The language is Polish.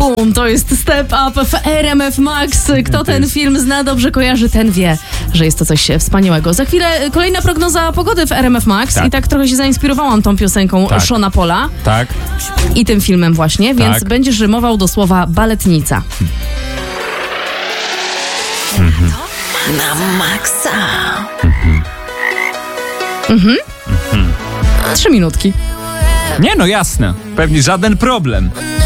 To jest Step Up w RMF Max. Kto ten film zna, dobrze kojarzy, ten wie, że jest to coś wspaniałego. Za chwilę kolejna prognoza pogody w RMF Max. Tak. I tak trochę się zainspirowałam tą piosenką Shona Paula. Tak. I tym filmem właśnie, więc Tak. będziesz rymował do słowa baletnica. Na maksa. 3 minutki. Nie no, jasne. Pewnie żaden problem.